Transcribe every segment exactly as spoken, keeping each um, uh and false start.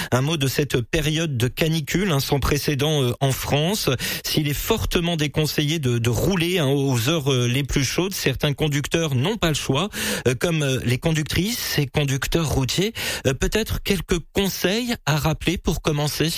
Un mot de cette période de canicule hein, sans précédent euh, en France. S'il est fortement déconseillé de, de rouler hein, aux heures euh, les plus chaudes, certains conducteurs n'ont pas le choix, euh, comme euh, les conductrices et conducteurs routiers. Euh, peut-être quelques conseils à rappeler pour commencer.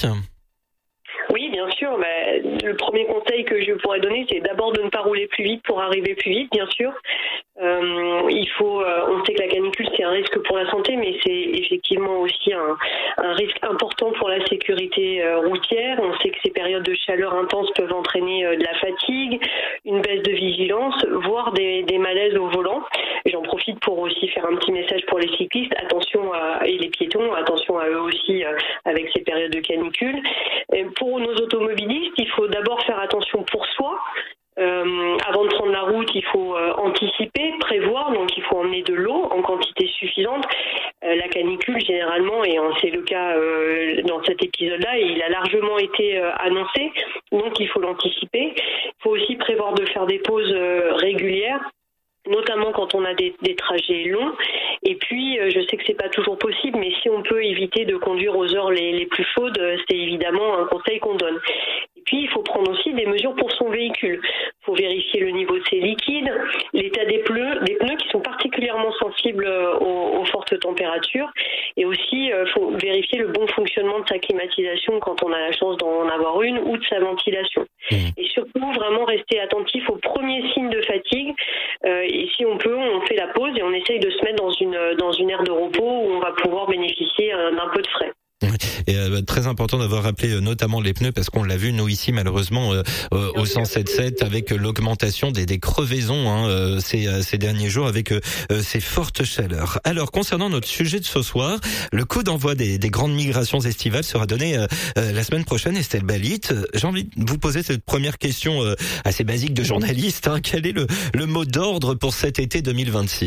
Oui, bien sûr. Bah, le premier conseil que je pourrais donner, c'est d'abord de ne pas rouler plus vite pour arriver plus vite, bien sûr. Euh, il faut, euh, on sait que la canicule c'est un risque pour la santé, mais c'est effectivement aussi un, un risque important pour la sécurité euh, routière. On sait que ces périodes de chaleur intense peuvent entraîner euh, de la fatigue, une baisse de vigilance, voire des, des malaises au volant. J'en profite pour aussi faire un petit message pour les cyclistes, attention à, et les piétons, attention à eux aussi euh, avec ces périodes de canicule. Et pour nos automobilistes, il faut d'abord faire attention pour soi. Euh, avant de prendre la route, il faut euh, anticiper, prévoir, donc il faut emmener de l'eau en quantité suffisante. Euh, la canicule, généralement, et c'est le cas euh, dans cet épisode-là, et il a largement été euh, annoncé, donc il faut l'anticiper. Il faut aussi prévoir de faire des pauses euh, régulières, notamment quand on a des, des trajets longs. Et puis, euh, je sais que c'est pas toujours possible, mais si on peut éviter de conduire aux heures les, les plus chaudes, c'est évidemment un conseil qu'on donne. Et puis, il faut prendre aussi des mesures pour son véhicule. Il faut vérifier le niveau de ses liquides, l'état des pneus, des pneus qui sont particulièrement sensibles aux, aux fortes températures. Et aussi, il faut vérifier le bon fonctionnement de sa climatisation quand on a la chance d'en avoir une ou de sa ventilation. Et surtout, vraiment rester attentif aux premiers signes de fatigue. Euh, et si on peut, on fait la pause et on essaye de se mettre dans une, dans une aire de repos où on va pouvoir bénéficier d'un peu de frais. Et euh, très important d'avoir rappelé euh, notamment les pneus parce qu'on l'a vu nous ici malheureusement euh, euh, au cent sept sept avec l'augmentation des, des crevaisons hein, euh, ces, euh, ces derniers jours avec euh, ces fortes chaleurs. Alors concernant notre sujet de ce soir, le coup d'envoi des, des grandes migrations estivales sera donné euh, euh, la semaine prochaine. Estelle Balit, j'ai envie de vous poser cette première question euh, assez basique de journaliste. Hein. Quel est le, le mot d'ordre pour cet été deux mille vingt-six ?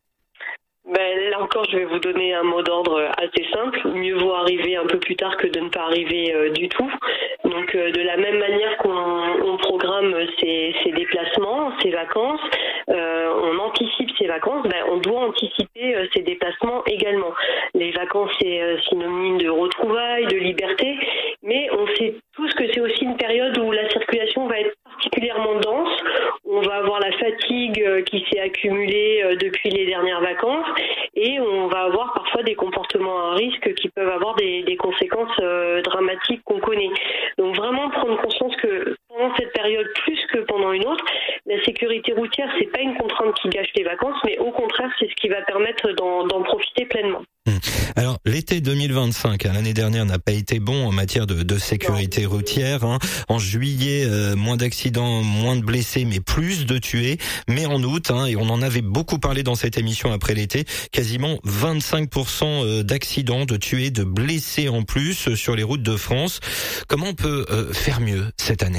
Ben, là encore, je vais vous donner un mot d'ordre assez simple. Mieux vaut arriver un peu plus tard que de ne pas arriver euh, du tout. Donc, euh, de la même manière qu'on on programme ses, ses déplacements, ses vacances, euh, on anticipe ses vacances, ben, on doit anticiper euh, ses déplacements également. Les vacances, c'est euh, synonyme de retrouvailles, de liberté, mais on sait tous que c'est aussi une période où la circulation va être particulièrement dense. On va avoir la fatigue euh, qui s'est accumulée euh, depuis les dernières vacances. Et on va avoir parfois des comportements à risque qui peuvent avoir des, des conséquences euh, dramatiques qu'on connaît. Donc vraiment prendre conscience que pendant cette période, plus que pendant une autre, la sécurité routière, c'est pas une contrainte qui gâche les vacances, mais au contraire, c'est ce qui va permettre d'en, d'en profiter pleinement. Alors l'été deux mille vingt-cinq, hein, l'année dernière n'a pas été bon en matière de, de sécurité routière. Hein. En juillet, euh, moins d'accidents, moins de blessés, mais plus de tués. Mais en août, hein, et on en avait beaucoup parlé dans cette émission après l'été, quasiment vingt-cinq pour cent d'accidents, de tués, de blessés en plus sur les routes de France. Comment on peut euh, faire mieux cette année ?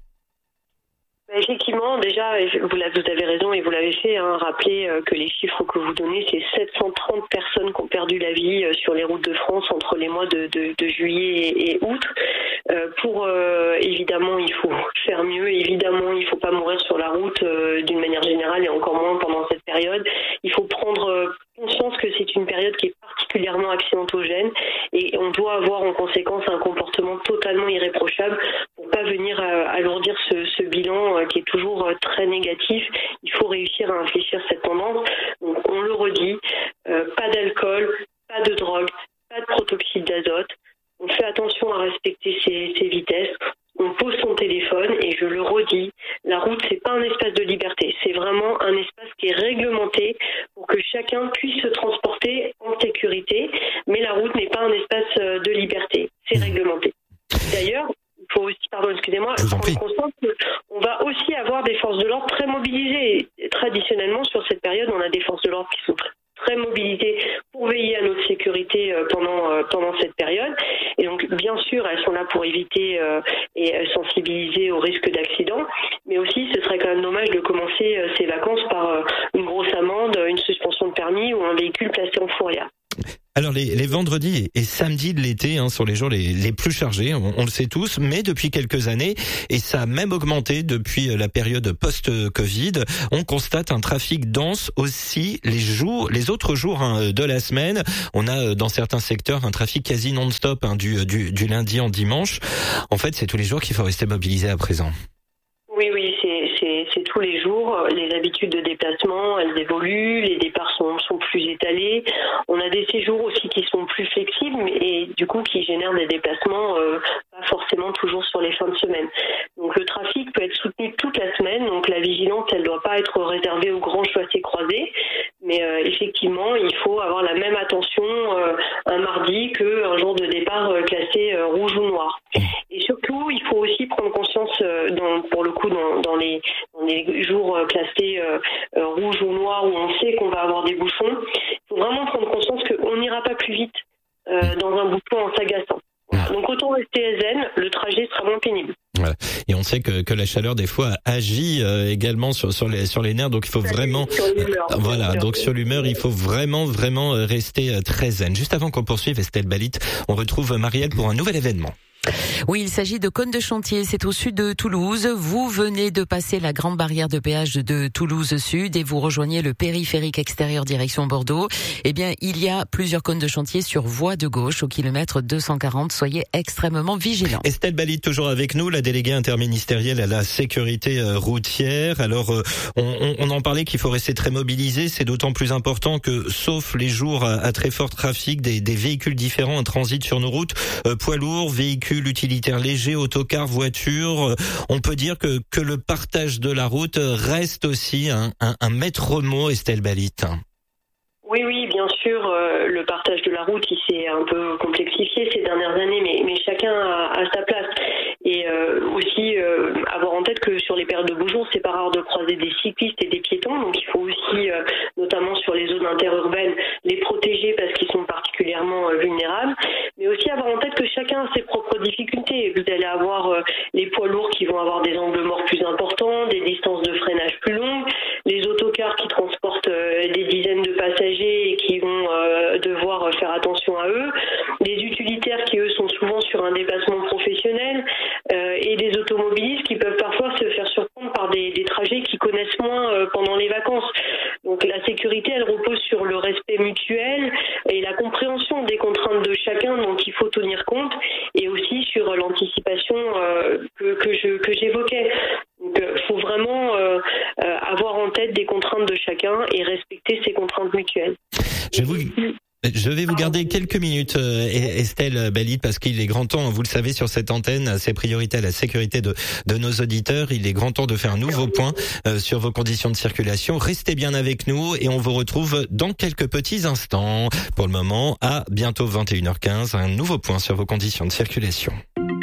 Effectivement, déjà, vous, vous avez raison et vous l'avez fait, hein, rappeler euh, que les chiffres que vous donnez, c'est sept cent trente personnes qui ont perdu la vie euh, sur les routes de France entre les mois de, de, de juillet et, et août. Euh, pour euh, évidemment, il faut faire mieux. Évidemment, il ne faut pas mourir sur la route euh, d'une manière générale et encore moins pendant cette période. Il faut prendre euh, conscience que c'est une période qui est particulièrement accidentogène et on doit avoir en conséquence un comportement totalement irréprochable pour pas venir euh, alourdir ce, ce bilan euh, qui est toujours euh, très négatif. Il faut réussir à infléchir cette tendance. Donc on le redit, euh, pas d'alcool, pas de drogue, pas de protoxyde d'azote. On fait attention à respecter ses, ses vitesses. On pose son téléphone et je le redis, la route c'est pas un espace de liberté, c'est vraiment un espace qui est réglementé pour que chacun puisse se transporter en sécurité, mais la route n'est pas un espace de liberté, c'est réglementé. D'ailleurs, il faut aussi, pardon, excusez-moi, prendre conscience qu'on va aussi avoir des forces de l'ordre très mobilisées. Et traditionnellement, sur cette période, on a des forces de l'ordre qui sont très très mobilisées pour veiller à notre sécurité pendant pendant cette période. Et donc, bien sûr, elles sont là pour éviter euh, et sensibiliser au risque d'accident. Mais aussi, ce serait quand même dommage de commencer euh, ces vacances par euh, une grosse amende, une suspension de permis ou un véhicule placé en fourrière. Alors les, les vendredis et samedis de l'été hein, sont les jours les, les plus chargés, on, on le sait tous, mais depuis quelques années, et ça a même augmenté depuis la période post-Covid, on constate un trafic dense aussi les jours, les autres jours hein, de la semaine. On a dans certains secteurs un trafic quasi non-stop hein, du, du, du lundi en dimanche. En fait, c'est tous les jours qu'il faut rester mobilisé à présent. Oui, oui, c'est, c'est, c'est tous les jours. Les habitudes de déplacement, elles évoluent, les départs sont, sont plus étalés. On a des séjours aussi qui sont plus flexibles et du coup qui génèrent des déplacements euh, pas forcément toujours sur les fins de semaine. Donc le trafic peut être soutenu toute la semaine, donc la vigilance, elle doit pas être réservée aux grands chassés croisés. Mais euh, effectivement, il faut avoir la même attention euh, un mardi qu'un jour de départ euh, classé euh, rouge ou noir. Et surtout, il faut aussi prendre conscience, euh, dans, pour le coup, dans, dans, les, dans les jours euh, classés euh, euh, rouge ou noir où on sait qu'on va avoir des bouchons, il faut vraiment prendre conscience qu'on n'ira pas plus vite euh, dans un bouchon en s'agaçant. Donc autant rester zen, le trajet sera moins pénible. Voilà. Et on sait que, que la chaleur des fois agit euh, également sur, sur les sur les nerfs, donc il faut vraiment sur l'humeur, voilà donc sur l'humeur il faut vraiment vraiment rester très zen. Juste avant qu'on poursuive, Estelle Balit, on retrouve Marielle pour un nouvel événement. Oui, il s'agit de Cône de Chantier, c'est au sud de Toulouse. Vous venez de passer la grande barrière de péage de Toulouse Sud et vous rejoignez le périphérique extérieur direction Bordeaux. Eh bien, il y a plusieurs cônes de chantier sur voie de gauche au kilomètre deux cent quarante. Soyez extrêmement vigilants. Estelle Balit toujours avec nous, la déléguée interministérielle à la sécurité routière. Alors, on, on en parlait qu'il faut rester très mobilisé. C'est d'autant plus important que, sauf les jours à, à très fort trafic, des, des véhicules différents en transit sur nos routes, euh, poids lourds, véhicules utilitaires légers, autocars, voitures. On peut dire que, que le partage de la route reste aussi un, un, un maître mot, Estelle Balit. Oui, oui, bien sûr, euh, le partage de la route, il s'est un peu complexifié ces dernières années, mais, mais chacun a, a sa place. Et euh, aussi euh, avoir en tête que sur les périodes de beaux jours, c'est pas rare de croiser des cyclistes et des piétons, donc il faut aussi, euh, notamment sur les zones interurbaines, les protéger parce qu'ils sont particulièrement euh, vulnérables, mais aussi avoir en tête que chacun a ses propres difficultés. Vous allez avoir euh, les poids lourds qui vont avoir des angles morts plus importants, des distances de freinage plus longues, les autocars qui transportent euh, des dizaines de passagers et qui vont euh, devoir faire attention à eux, les utilitaires qui eux sont souvent sur un déplacement professionnel, euh, et les automobilistes qui peuvent parfois se faire surprendre par des, des trajets qu'ils connaissent moins euh, pendant les vacances. Donc la sécurité, elle repose sur le respect mutuel et la compréhension des contraintes de chacun dont il faut tenir compte, et aussi sur l'anticipation euh, que, que, je, que j'évoquais. Donc il faut vraiment euh, euh, avoir en tête des contraintes de chacun et respecter ces contraintes mutuelles. Je vous... Je vais vous garder quelques minutes, euh, Estelle Balit, parce qu'il est grand temps, vous le savez, sur cette antenne, c'est priorité à la sécurité de, de nos auditeurs. Il est grand temps de faire un nouveau point euh, sur vos conditions de circulation. Restez bien avec nous et on vous retrouve dans quelques petits instants. Pour le moment, à bientôt vingt et une heures quinze, un nouveau point sur vos conditions de circulation.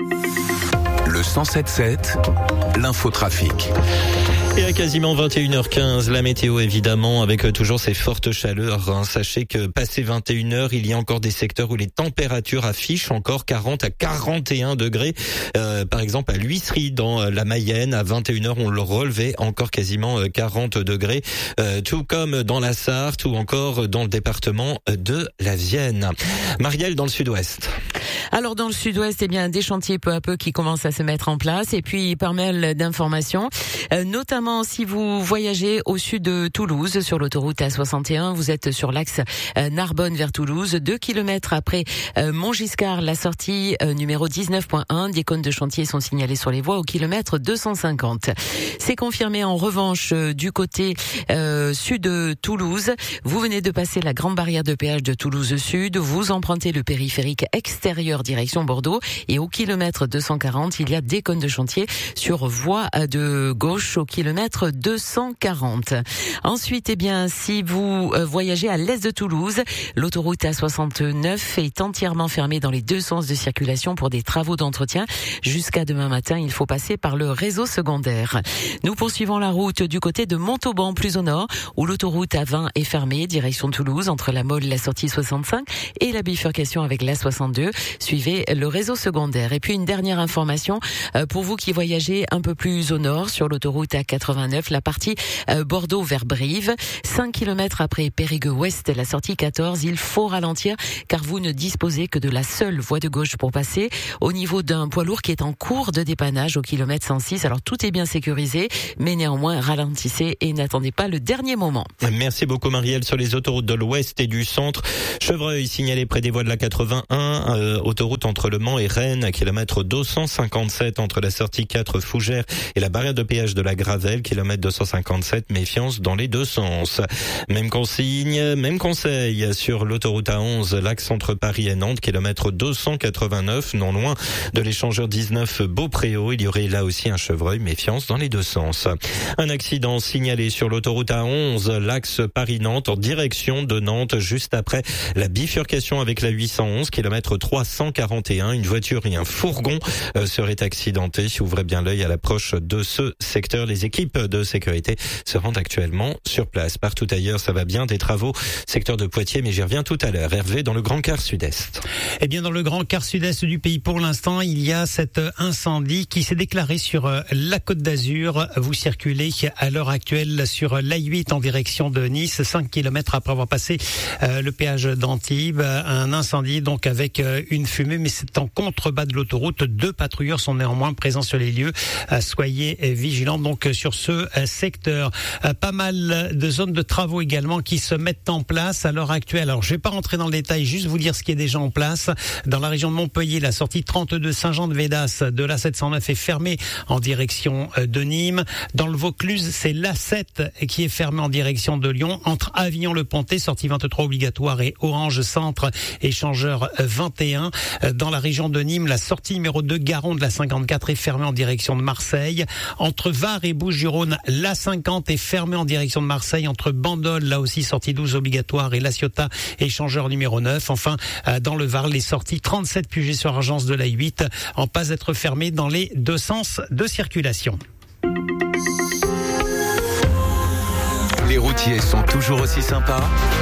Le cent sept sept, l'infotrafic. Et à quasiment vingt et une heures quinze, la météo évidemment, avec toujours ces fortes chaleurs. Hein. Sachez que passé vingt et une heures, il y a encore des secteurs où les températures affichent encore quarante à quarante et un degrés. Euh, par exemple à l'Huisserie dans la Mayenne, à vingt et une heures, on le relevait encore quasiment quarante degrés. Euh, tout comme dans la Sarthe ou encore dans le département de la Vienne. Marielle dans le sud-ouest. Alors dans le sud-ouest, eh bien des chantiers peu à peu qui commencent à se mettre en place et puis pas mal d'informations, euh, notamment si vous voyagez au sud de Toulouse sur l'autoroute A soixante et un, vous êtes sur l'axe euh, Narbonne vers Toulouse, deux kilomètres après euh, Montgiscard, la sortie euh, numéro dix-neuf point un, des cônes de chantier sont signalés sur les voies au kilomètre deux cent cinquante. C'est confirmé en revanche euh, du côté euh, sud de Toulouse. Vous venez de passer la grande barrière de péage de Toulouse Sud, vous empruntez le périphérique extérieur direction Bordeaux et au kilomètre deux cent quarante, il y a des cônes de chantier sur voie de gauche au kilomètre deux cent quarante. Ensuite, eh bien, si vous voyagez à l'est de Toulouse, l'autoroute A soixante-neuf est entièrement fermée dans les deux sens de circulation pour des travaux d'entretien. Jusqu'à demain matin, il faut passer par le réseau secondaire. Nous poursuivons la route du côté de Montauban, plus au nord, où l'autoroute A vingt est fermée, direction Toulouse, entre la Mole, la sortie soixante-cinq et la bifurcation avec la soixante-deux. Suivez le réseau secondaire. Et puis une dernière information, pour vous qui voyagez un peu plus au nord, sur l'autoroute A quatre quatre-vingt-neuf, la partie euh, Bordeaux vers Brive. cinq kilomètres après Périgueux-Ouest, la sortie quatorze, il faut ralentir car vous ne disposez que de la seule voie de gauche pour passer au niveau d'un poids lourd qui est en cours de dépannage au kilomètre cent six. Alors tout est bien sécurisé, mais néanmoins ralentissez et n'attendez pas le dernier moment. Merci beaucoup Marielle. Sur les autoroutes de l'Ouest et du Centre, Chevreuil signalé près des voies de la quatre-vingt-un, euh, autoroute entre Le Mans et Rennes, kilomètre deux cent cinquante-sept entre la sortie quatre Fougères et la barrière de péage de la Gravelle, kilomètre deux cent cinquante-sept, méfiance dans les deux sens. Même consigne, même conseil sur l'autoroute A onze, l'axe entre Paris et Nantes, kilomètre deux cent quatre-vingt-neuf, non loin de l'échangeur dix-neuf Beaupréau. Il y aurait là aussi un chevreuil, méfiance dans les deux sens. Un accident signalé sur l'autoroute A onze, l'axe Paris-Nantes en direction de Nantes, juste après la bifurcation avec la huit cent onze, kilomètre trois cent quarante et un. Une voiture et un fourgon euh, seraient accidentés. Ouvrez bien l'œil à l'approche de ce secteur. Les équipes de sécurité se rendent actuellement sur place. Partout ailleurs, ça va bien. Des travaux, secteur de Poitiers, mais j'y reviens tout à l'heure. Hervé, dans le Grand Quart Sud-Est. Eh bien, dans le Grand Quart Sud-Est du pays, pour l'instant, il y a cet incendie qui s'est déclaré sur la Côte d'Azur. Vous circulez à l'heure actuelle sur l'A huit en direction de Nice, cinq kilomètres après avoir passé euh, le péage d'Antibes. Un incendie donc avec euh, une fumée, mais c'est en contrebas de l'autoroute. Deux patrouilleurs sont néanmoins présents sur les lieux. Euh, soyez vigilants donc sur ce euh, secteur. Euh, pas mal de zones de travaux également qui se mettent en place à l'heure actuelle. Alors, je vais pas rentrer dans le détail, juste vous dire ce qui est déjà en place. Dans la région de Montpellier, la sortie trente-deux Saint-Jean-de-Védas de l'A sept cent neuf est fermée en direction de Nîmes. Dans le Vaucluse, c'est l'A sept qui est fermée en direction de Lyon. Entre Avignon-le-Pontet, sortie vingt-trois obligatoire, et Orange Centre, échangeur vingt et un. Dans la région de Nîmes, la sortie numéro deux Garon de la cinquante-quatre est fermée en direction de Marseille. Entre Var et Bouches-du-Rhône, l'A cinquante est fermée en direction de Marseille. Entre Bandol, là aussi sortie douze obligatoire, et La Ciotat, échangeur numéro neuf. Enfin, dans le Var, les sorties trente-sept Puget-sur-Argence de l'A huit en passe d'être fermées dans les deux sens de circulation. Les routiers sont toujours aussi sympas.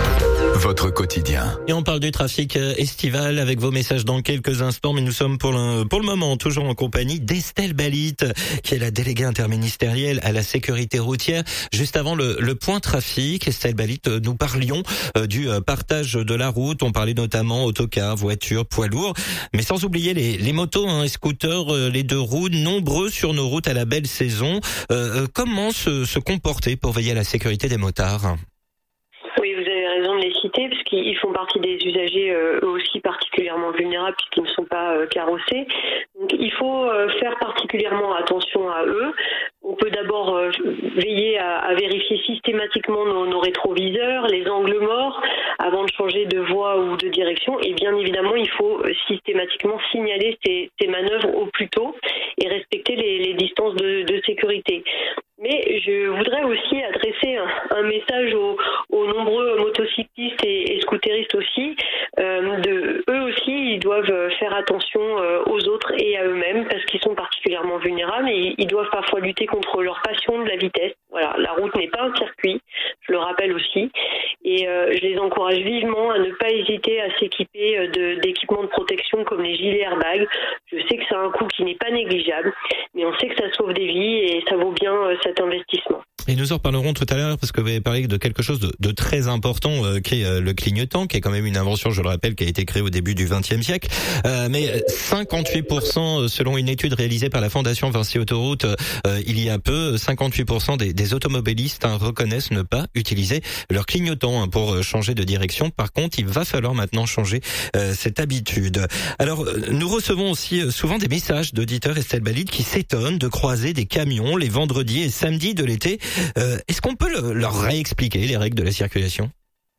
Votre quotidien. Et on parle du trafic estival avec vos messages dans quelques instants, mais nous sommes pour le, pour le moment toujours en compagnie d'Estelle Balit, qui est la déléguée interministérielle à la sécurité routière. Juste avant le, le point trafic, Estelle Balit, nous parlions du partage de la route. On parlait notamment autocars, voitures, poids lourds, mais sans oublier les, les motos, hein, les scooters, les deux roues, nombreux sur nos routes à la belle saison. Euh, comment se, se comporter pour veiller à la sécurité des motards ? Oui, vous avez raison de les citer, parce qu'ils font partie des usagers euh, eux aussi particulièrement vulnérables puisqu'ils ne sont pas euh, carrossés. Donc il faut euh, faire particulièrement attention à eux. On peut d'abord euh, veiller à, à vérifier systématiquement nos, nos rétroviseurs, les angles morts, avant de changer de voie ou de direction. Et bien évidemment, il faut systématiquement signaler ces, ces manœuvres au plus tôt et respecter les, les distances de, de sécurité. Mais je voudrais aussi adresser un, un message aux, aux nombreux motocyclistes et, et scooteristes aussi. Euh, de, eux aussi, ils doivent faire attention euh, aux autres et à eux-mêmes parce qu'ils sont particulièrement vulnérables et ils doivent parfois lutter contre leur passion de la vitesse. Voilà, la route n'est pas un circuit, je le rappelle aussi. Et euh, je les encourage vivement à ne pas hésiter à s'équiper de, d'équipements de protection comme les gilets airbags. Je sais que c'est un coût qui n'est pas négligeable, mais on sait que ça sauve des vies et ça vaut bien euh, cet investissement. Et nous en reparlerons tout à l'heure parce que vous avez parlé de quelque chose de, de très important euh, qui est euh, le clignotant, qui est quand même une invention, je le rappelle, qui a été créée au début du vingtième siècle. Euh, mais cinquante-huit pour cent, selon une étude réalisée par la Fondation Vinci Autoroute euh, il y a peu, cinquante-huit pour cent des, des automobilistes hein, reconnaissent ne pas utiliser leur clignotant hein, pour changer de direction. Par contre, il va falloir maintenant changer euh, cette habitude. Alors, nous recevons aussi souvent des messages d'auditeurs, Estelle Balit, qui s'étonnent de croiser des camions les vendredis et samedis de l'été. Euh, est-ce qu'on peut le, leur réexpliquer les règles de la circulation ?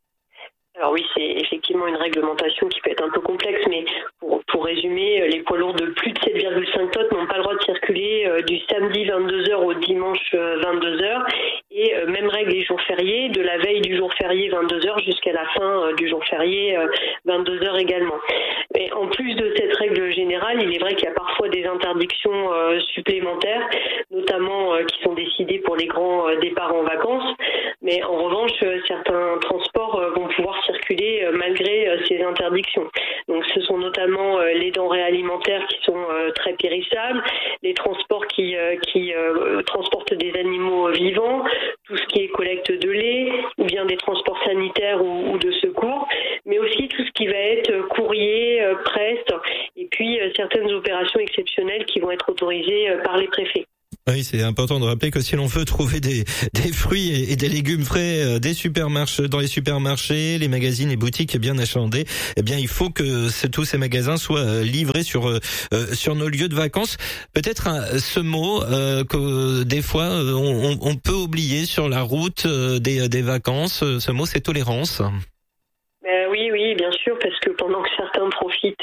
Alors oui, c'est effectivement une réglementation qui peut être un peu complexe, mais pour, pour résumer, les poids lourds de plus de sept virgule cinq tonnes n'ont pas le droit de circuler euh, du samedi vingt-deux heures au dimanche euh, vingt-deux heures. Et euh, même règle les jours fériés, de la veille du jour férié vingt-deux heures jusqu'à la fin euh, du jour férié euh, vingt-deux heures également. Et en plus de cette règle générale, il est vrai qu'il y a parfois des interdictions euh, supplémentaires, notamment euh, qui sont décidées pour les grands euh, départs en vacances. Mais en revanche, euh, certains transports euh, vont pouvoir circuler euh, malgré euh, ces interdictions. Donc ce sont notamment euh, les denrées alimentaires qui sont euh, très périssables, les transports qui, euh, qui euh, transportent des animaux vivants, tout ce qui est collecte de lait, ou bien des transports sanitaires ou, ou de secours, mais aussi tout ce qui va être courrier, euh, presse, et puis euh, certaines opérations exceptionnelles qui vont être autorisées euh, par les préfets. Oui, c'est important de rappeler que si l'on veut trouver des, des fruits et, et des légumes frais euh, des supermarchés, dans les supermarchés, les magazines et boutiques bien achalandés, eh bien, il faut que ce, tous ces magasins soient euh, livrés sur euh, sur nos lieux de vacances. Peut-être un, ce mot euh, que des fois euh, on, on peut oublier sur la route euh, des, des vacances. Ce mot, c'est tolérance. Euh, oui, oui, bien sûr, parce que pendant que certains profitent,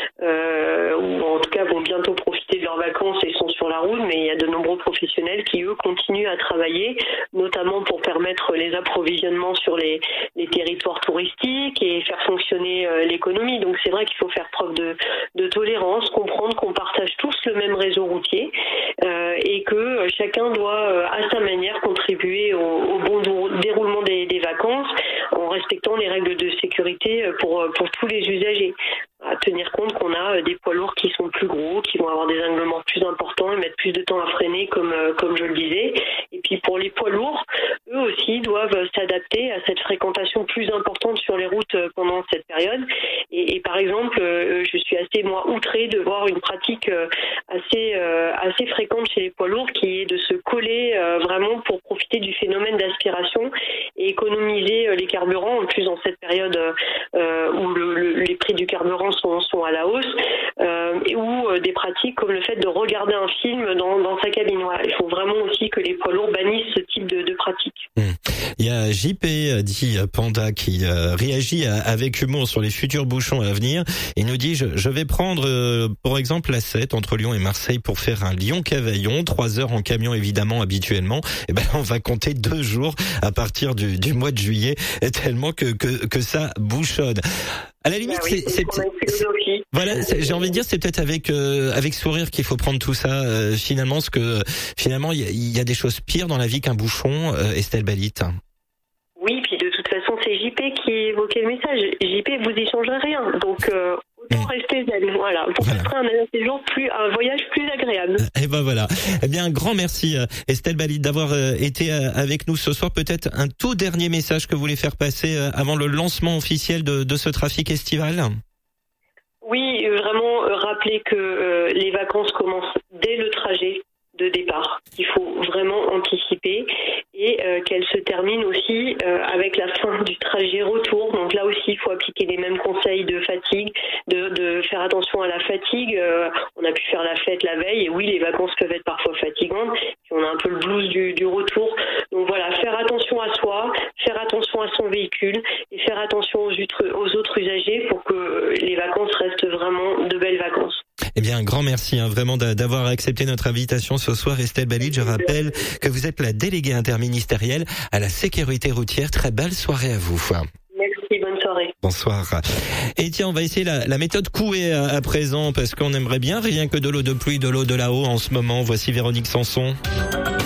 euh, ou en tout cas vont bientôt profiter de leurs vacances et sont sur la route, mais il y a de nombreux professionnels qui, eux, continuent à travailler, notamment pour permettre les approvisionnements sur les, les territoires touristiques et faire fonctionner euh, l'économie. Donc c'est vrai qu'il faut faire preuve de, de tolérance, comprendre qu'on partage tous le même réseau routier euh, et que chacun doit, euh, à sa manière, contribuer au, au bon déroulement des, des vacances en respectant les règles de sécurité pour, pour tous les usagers. À tenir compte qu'on a des poids lourds qui sont plus gros, qui vont avoir des anglements plus importants et mettre plus de temps à freiner, comme comme je le disais. Et puis pour les poids lourds, eux aussi doivent s'adapter à cette fréquentation plus importante sur les routes pendant cette période. Et, et par exemple, je suis assez moi outrée de voir une pratique assez assez fréquente chez les poids lourds, qui est de se coller vraiment pour profiter du phénomène d'aspiration et économiser les carburants. En plus, dans cette période où le, le, les prix du carburant Sont, sont à la hausse, euh, et ou euh, des pratiques comme le fait de regarder un film dans, dans sa cabine. Voilà. Il faut vraiment aussi que les poids lourds bannissent ce type de, de pratique. Mmh. Il y a J P, dit Panda, qui euh, réagit à, avec humour sur les futurs bouchons à venir. Il nous dit, je, je vais prendre euh, pour exemple la sept entre Lyon et Marseille pour faire un Lyon-Cavaillon, trois heures en camion évidemment habituellement. Et ben on va compter deux jours à partir du, du mois de juillet, tellement que, que, que ça bouchonne. À la limite, bah oui, c'est, c'est, c'est voilà, c'est, j'ai envie de dire, c'est peut-être avec euh, avec sourire qu'il faut prendre tout ça. Euh, finalement, parce que euh, finalement, il y, y a des choses pires dans la vie qu'un bouchon. Euh, Estelle Balit. Oui, puis de toute façon, c'est J P qui évoquait le message. J P, vous y changerez rien, donc euh, autant mmh. rester zen. Voilà, pour voilà. faire un séjour plus, un voyage plus agréable. Et ben voilà. Eh bien, un grand merci Estelle Balit d'avoir euh, été euh, avec nous ce soir. Peut-être un tout dernier message que vous voulez faire passer euh, avant le lancement officiel de, de ce trafic estival. Oui, vraiment euh, rappeler que euh, les vacances commencent dès le trajet de départ. Il faut vraiment anticiper et euh, qu'elle se termine aussi euh, avec la fin du trajet retour. Donc là aussi, il faut appliquer les mêmes conseils de fatigue, de, de faire attention à la fatigue. Euh, on a pu faire la fête la veille et oui, les vacances peuvent être parfois fatigantes. Puis on a un peu le blues du, du retour. Donc voilà, faire attention à soi, faire attention à son véhicule et faire attention aux, aux autres usagers pour que les vacances restent vraiment de belles vacances. Eh bien, un grand merci hein, vraiment d'avoir accepté notre invitation ce soir, Estelle Balit. Je rappelle que vous êtes la déléguée interministérielle à la sécurité routière. Très belle soirée à vous. Merci, bonne soirée. Bonsoir. Et tiens, on va essayer la, la méthode Coué à, à présent parce qu'on aimerait bien rien que de l'eau de pluie, de l'eau de là-haut en ce moment. Voici Véronique Sanson.